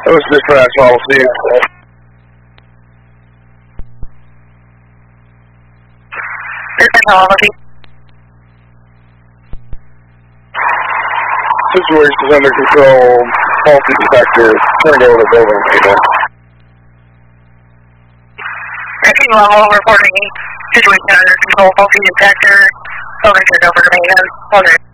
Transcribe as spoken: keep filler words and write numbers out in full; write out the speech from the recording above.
It was dispatch, I'll see you. Situation is under control. Faulty detector. Turn to go to the building. Nineteen level reporting situation under control. Faulty detector. Building turned over to maintenance.